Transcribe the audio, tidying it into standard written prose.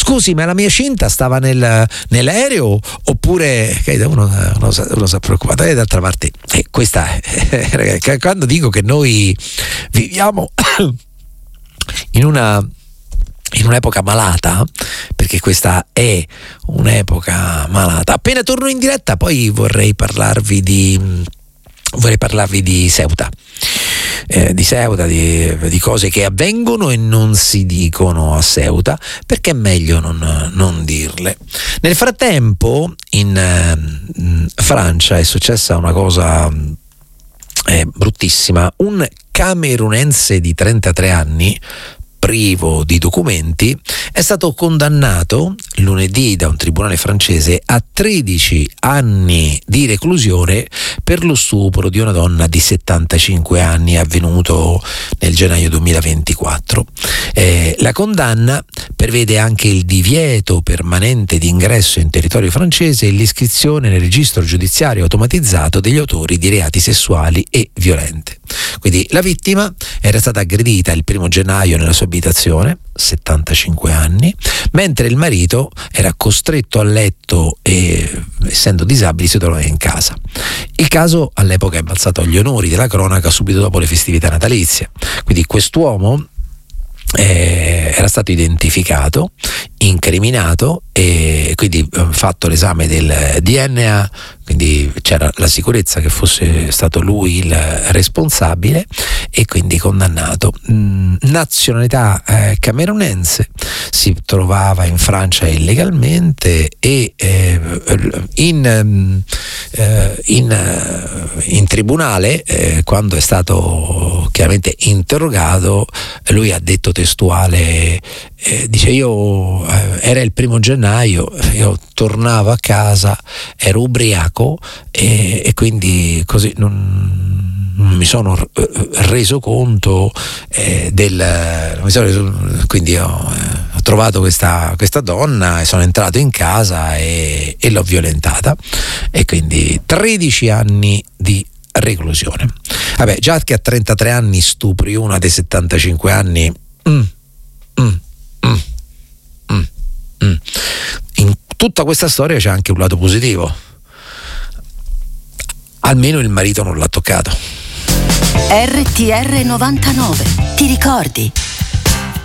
scusi, ma la mia cinta stava nell'aereo oppure uno si è preoccupato. E d'altra parte questa è quando dico che noi viviamo in un'epoca malata, perché questa è un'epoca malata. Appena torno in diretta poi vorrei parlarvi di Ceuta. Di Ceuta, di cose che avvengono e non si dicono a Ceuta, perché è meglio non dirle. Nel frattempo in Francia è successa una cosa bruttissima. Un camerunense di 33 anni, privo di documenti, è stato condannato lunedì da un tribunale francese a 13 anni di reclusione per lo stupro di una donna di 75 anni avvenuto nel gennaio 2024. La condanna prevede anche il divieto permanente di ingresso in territorio francese e l'iscrizione nel registro giudiziario automatizzato degli autori di reati sessuali e violenti. Quindi la vittima era stata aggredita il 1 gennaio nella sua abitazione, 75 anni, mentre il marito era costretto a letto e, essendo disabile, si trovava in casa. Il caso all'epoca è balzato agli onori della cronaca subito dopo le festività natalizie. Quindi quest'uomo era stato identificato, incriminato e quindi fatto l'esame del DNA, quindi c'era la sicurezza che fosse stato lui il responsabile e quindi condannato. Nazionalità camerunense, si trovava in Francia illegalmente e in tribunale, quando è stato chiaramente interrogato, lui ha detto testuale, dice era il 1 gennaio, io tornavo a casa, ero ubriaco e quindi così non mi sono reso conto quindi ho trovato questa donna e sono entrato in casa e l'ho violentata, e quindi 13 anni di reclusione. Vabbè, già che a 33 anni stupri una dei 75 anni, in tutta questa storia c'è anche un lato positivo: almeno il marito non l'ha toccato. RTR 99, ti ricordi?